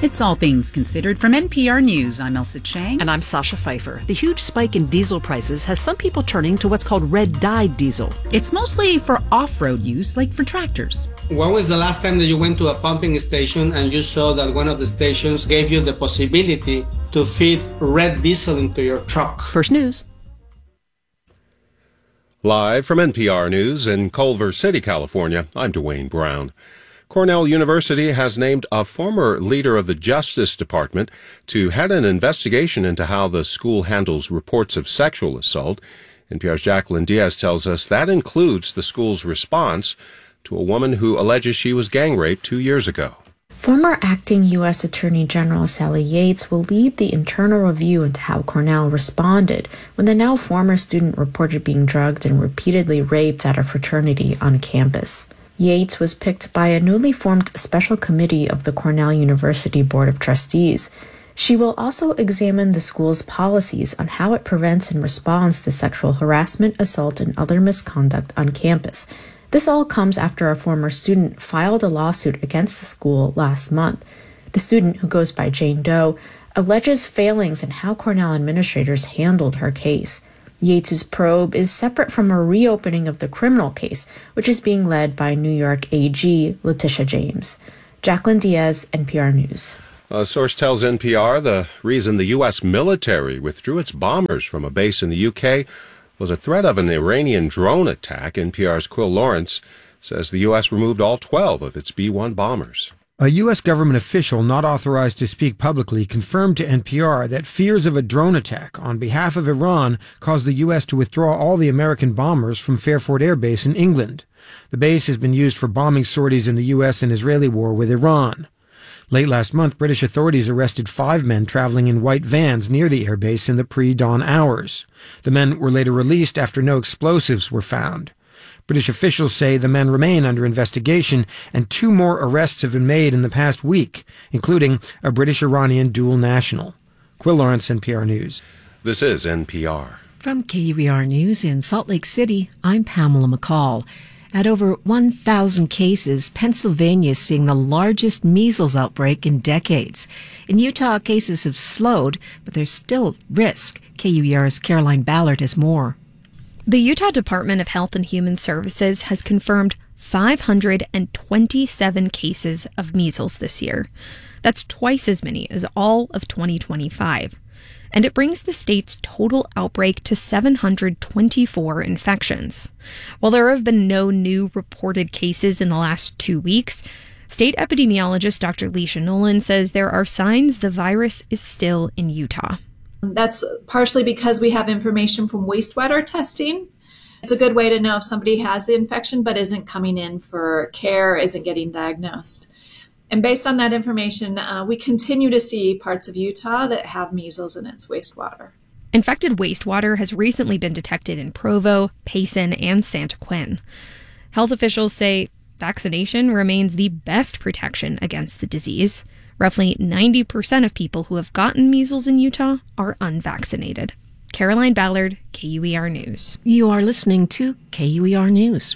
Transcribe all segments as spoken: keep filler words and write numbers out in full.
It's All Things Considered from N P R News. I'm Elsa Chang. And I'm Sasha Pfeiffer. The huge spike in diesel prices has some people turning to what's called red-dyed diesel. It's mostly for off-road use, like for tractors. When was the last time that you went to a pumping station and you saw that one of the stations gave you the possibility to feed red diesel into your truck? First News. Live from N P R News in Culver City, California, I'm Dwayne Brown. Cornell University has named a former leader of the Justice Department to head an investigation into how the school handles reports of sexual assault. N P R's Jacqueline Diaz tells us that includes the school's response to a woman who alleges she was gang raped two years ago. Former acting U S Attorney General Sally Yates will lead the internal review into how Cornell responded when the now former student reported being drugged and repeatedly raped at a fraternity on campus. Yates was picked by a newly formed special committee of the Cornell University Board of Trustees. She will also examine the school's policies on how it prevents and responds to sexual harassment, assault, and other misconduct on campus. This all comes after a former student filed a lawsuit against the school last month. The student, who goes by Jane Doe, alleges failings in how Cornell administrators handled her case. Yates's probe is separate from a reopening of the criminal case, which is being led by New York A G Letitia James. Jacqueline Diaz, N P R News. A source tells N P R the reason the U S military withdrew its bombers from a base in the U K was a threat of an Iranian drone attack. N P R's Quill Lawrence says the U S removed all twelve of its B one bombers. A U S government official not authorized to speak publicly confirmed to N P R that fears of a drone attack on behalf of Iran caused the U S to withdraw all the American bombers from Fairford Air Base in England. The base has been used for bombing sorties in the U S and Israeli war with Iran. Late last month, British authorities arrested five men traveling in white vans near the airbase in the pre-dawn hours. The men were later released after no explosives were found. British officials say the men remain under investigation, and two more arrests have been made in the past week, including a British-Iranian dual national. Quill Lawrence, N P R News. This is N P R. From K U E R News in Salt Lake City, I'm Pamela McCall. At over one thousand cases, Pennsylvania is seeing the largest measles outbreak in decades. In Utah, cases have slowed, but there's still risk. K U E R's Caroline Ballard has more. The Utah Department of Health and Human Services has confirmed five hundred twenty-seven cases of measles this year. That's twice as many as all of twenty twenty-five. And it brings the state's total outbreak to seven hundred twenty-four infections. While there have been no new reported cases in the last two weeks, state epidemiologist Doctor Leisha Nolan says there are signs the virus is still in Utah. That's partially because we have information from wastewater testing. It's a good way to know if somebody has the infection but isn't coming in for care, isn't getting diagnosed. And based on that information, uh, we continue to see parts of Utah that have measles in its wastewater. Infected wastewater has recently been detected in Provo, Payson, and Santa Quin. Health officials say vaccination remains the best protection against the disease. Roughly ninety percent of people who have gotten measles in Utah are unvaccinated. Caroline Ballard, K U E R News. You are listening to K U E R News.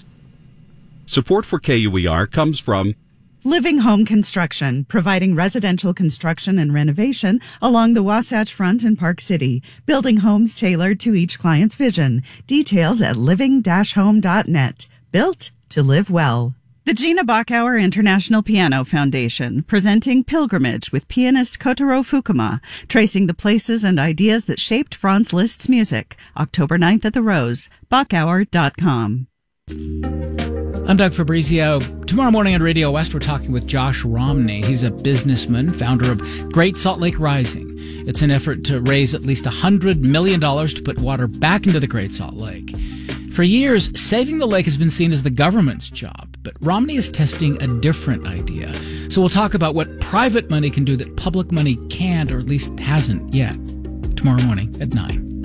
Support for K U E R comes from Living Home Construction, providing residential construction and renovation along the Wasatch Front in Park City, building homes tailored to each client's vision. Details at living dash home dot net. Built to live well. The Gina Bachauer International Piano Foundation, presenting Pilgrimage with pianist Kotaro Fukuma, tracing the places and ideas that shaped Franz Liszt's music. October ninth at the Rose. Bachauer dot com. I'm Doug Fabrizio. Tomorrow morning on Radio West, we're talking with Josh Romney. He's a businessman, founder of Great Salt Lake Rising. It's an effort to raise at least one hundred million dollars to put water back into the Great Salt Lake. For years, saving the lake has been seen as the government's job, but Romney is testing a different idea. So we'll talk about what private money can do that public money can't, or at least hasn't yet. Tomorrow morning at nine.